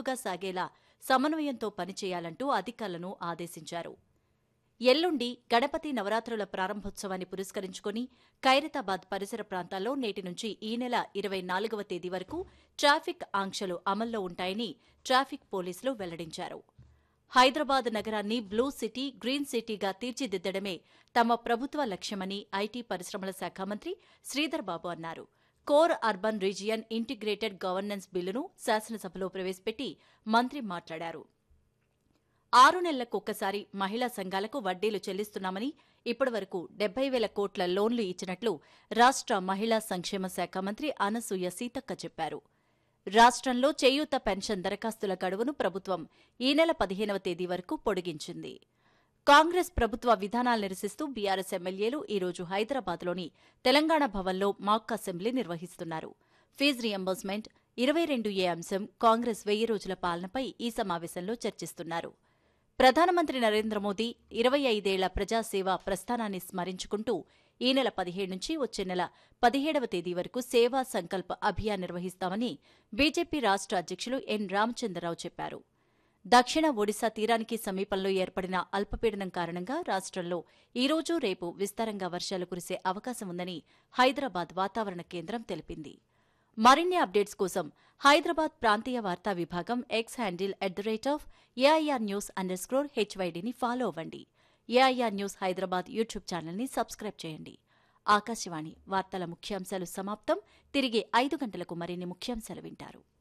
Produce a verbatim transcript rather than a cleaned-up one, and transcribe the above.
సులువుగా సాగేలా సమన్వయంతో పనిచేయాలంటూ అధికారులను ఆదేశించారు. ఎల్లుండి గణపతి నవరాత్రుల ప్రారంభోత్సవాన్ని పురస్కరించుకుని ఖైరతాబాద్ పరిసర ప్రాంతాల్లో నేటి నుంచి ఈ నెల ఇరవై నాలుగవ తేదీ వరకు ట్రాఫిక్ ఆంక్షలు అమల్లో ఉంటాయని ట్రాఫిక్ పోలీసులు వెల్లడించారు. హైదరాబాద్ నగరాన్ని బ్లూ సిటీ, గ్రీన్ సిటీగా తీర్చిదిద్దడమే తమ ప్రభుత్వ లక్ష్యమని ఐటీ పరిశ్రమల శాఖ మంత్రి శ్రీధర్ బాబు అన్నారు. Core urban region integrated governance బిల్లును శాసనసభలో ప్రవేశపెట్టి మంత్రి మాట్లాడారు. ఆరు నెలలకొక్కసారి మహిళా సంఘాలకు వడ్డీలు చెల్లిస్తున్నామని, ఇప్పటివరకు డెబ్బై వేల కోట్ల లోన్లు ఇచ్చినట్లు రాష్ట్ర మహిళా సంక్షేమ శాఖ మంత్రి అనసూయ సీతక్క చెప్పారు. రాష్ట్రంలో చేయూత పెన్షన్ దరఖాస్తుల గడువును ప్రభుత్వం ఈ నెల పదిహేనవ తేదీ వరకు పొడిగించింది. కాంగ్రెస్ ప్రభుత్వ విధానాలు నిరసిస్తూ బీఆర్ఎస్ ఎమ్మెల్యేలు ఈరోజు హైదరాబాద్లోని తెలంగాణ భవన్లో మాక్ అసెంబ్లీ నిర్వహిస్తున్నారు. ఫీజు రియంబర్స్మెంట్, ఇరవై రెండు ఏ అంశం, కాంగ్రెస్ వెయ్యి రోజుల పాలనపై ఈ సమావేశంలో చర్చిస్తున్నారు. ప్రధానమంత్రి నరేంద్ర మోదీ ఇరవై ఐదేళ్ల ప్రజాసేవ ప్రస్థానాన్ని స్మరించుకుంటూ ఈ నెల పదిహేడు నుంచి వచ్చే నెల పదిహేడవ తేదీ వరకు సేవా సంకల్ప అభియాన్ నిర్వహిస్తామని బీజేపీ రాష్ట్ర అధ్యక్షులు ఎన్ రామచంద్రరావు చెప్పారు. దక్షిణ ఒడిశా తీరానికి సమీపంలో ఏర్పడిన అల్పపీడనం కారణంగా రాష్ట్రంలో ఈ రోజు, రేపు విస్తారంగా వర్షాలు కురిసే అవకాశం ఉందని హైదరాబాద్ వాతావరణ కేంద్రం తెలిపింది. మరిన్ని అప్డేట్స్ కోసం హైదరాబాద్ ప్రాంతీయ వార్తా విభాగం X handle at the rate of AIR news under స్క్రోర్ హెచ్వైడీని follow అవ్వండి. ఏఐఆర్ న్యూస్ హైదరాబాద్ యూట్యూబ్ ఛానల్ని సబ్స్క్రైబ్ చేయండి. ఆకాశవాణి వార్తల ముఖ్యాంశాలు సమాప్తం. తిరిగి ఐదు గంటలకు మరిన్ని ముఖ్యాంశాలు వింటారు.